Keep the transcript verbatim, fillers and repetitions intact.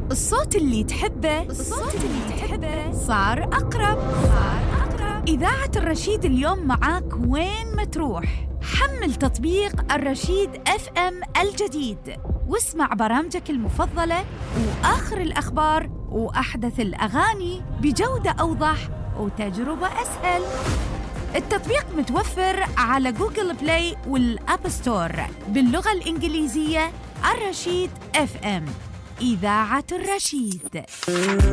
الصوت اللي تحبه الصوت اللي تحبه صار أقرب صار أقرب. إذاعة الرشيد اليوم معاك وين ما تروح. حمل تطبيق الرشيد اف ام الجديد واسمع برامجك المفضلة وآخر الأخبار وأحدث الأغاني بجودة أوضح وتجربة أسهل. التطبيق متوفر على جوجل بلاي والأب ستور باللغة الإنجليزية. الرشيد اف ام، إذاعة الرشيد.